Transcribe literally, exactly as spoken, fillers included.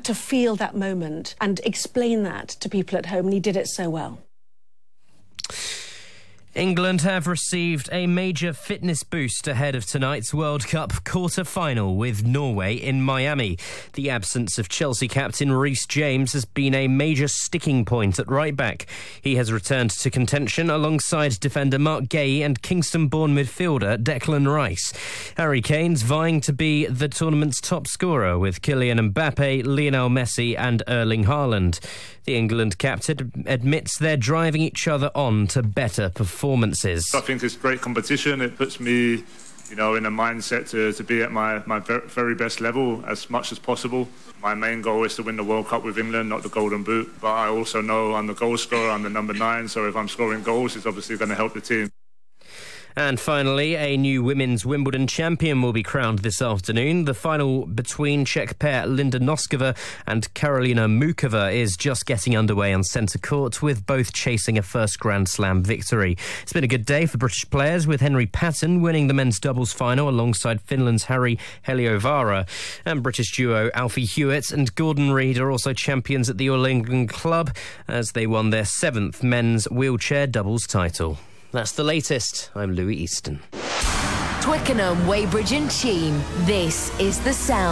to feel that moment and explain that to people at home, and he did it so well. England have received a major fitness boost ahead of tonight's World Cup quarter-final with Norway in Miami. The absence of Chelsea captain Reece James has been a major sticking point at right-back. He has returned to contention alongside defender Mark Gay and Kingston-born midfielder Declan Rice. Harry Kane's vying to be the tournament's top scorer with Kylian Mbappe, Lionel Messi and Erling Haaland. The England captain admits they're driving each other on to better performances. I think it's great competition. It puts me, you know, in a mindset to, to be at my, my very best level as much as possible. My main goal is to win the World Cup with England, not the Golden Boot. But I also know I'm the goal scorer, I'm the number nine, so if I'm scoring goals, it's obviously going to help the team. And finally, a new women's Wimbledon champion will be crowned this afternoon. The final between Czech pair Linda Noskova and Karolina Mukova is just getting underway on centre court, with both chasing a first Grand Slam victory. It's been a good day for British players, with Henry Patton winning the men's doubles final alongside Finland's Harri Heliövaara. And British duo Alfie Hewitt and Gordon Reid are also champions at the All England Club as they won their seventh men's wheelchair doubles title. That's the latest. I'm Louis Easton. Twickenham, Weybridge and Cheam. This is The Sound.